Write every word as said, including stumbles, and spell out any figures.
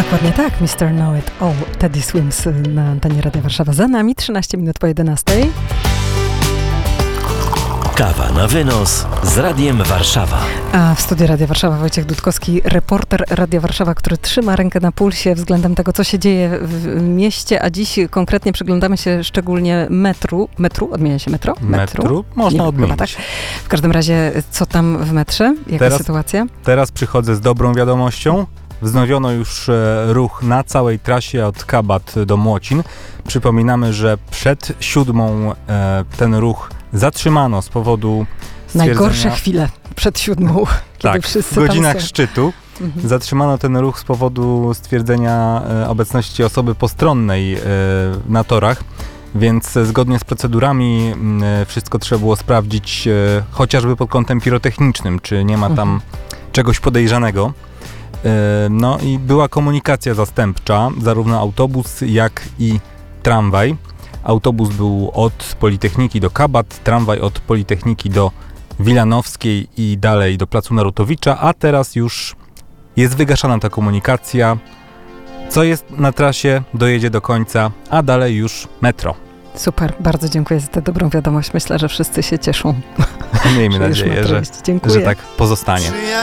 Dokładnie tak, mister Know It All, Teddy Swims na antenie Radia Warszawa. Za nami trzynaście minut po jedenastej. Kawa na wynos z Radiem Warszawa. A w studiu Radia Warszawa Wojciech Dudkowski, reporter Radia Warszawa, który trzyma rękę na pulsie względem tego, co się dzieje w mieście, a dziś konkretnie przyglądamy się szczególnie metru. Metru? Odmienia się metro? Metru? metru? Można Nie, odmienić. Tak. W każdym razie, co tam w metrze? Jaka teraz, sytuacja? Teraz przychodzę z dobrą wiadomością. Wznowiono już e, ruch na całej trasie od Kabat do Młocin. Przypominamy, że przed siódmą e, ten ruch zatrzymano z powodu Najgorsze chwile przed siódmą, kiedy tak, wszyscy w godzinach tam są. szczytu. Mhm. Zatrzymano ten ruch z powodu stwierdzenia e, obecności osoby postronnej e, na torach, więc e, zgodnie z procedurami e, wszystko trzeba było sprawdzić e, chociażby pod kątem pirotechnicznym, czy nie ma tam mhm. czegoś podejrzanego. No i była komunikacja zastępcza, zarówno autobus, jak i tramwaj. Autobus był od Politechniki do Kabat, tramwaj od Politechniki do Wilanowskiej i dalej do Placu Narutowicza, a teraz już jest wygaszana ta komunikacja. Co jest na trasie, dojedzie do końca, a dalej już metro. Super, bardzo dziękuję za tę dobrą wiadomość. Myślę, że wszyscy się cieszą. Miejmy nadzieję, że, że tak pozostanie.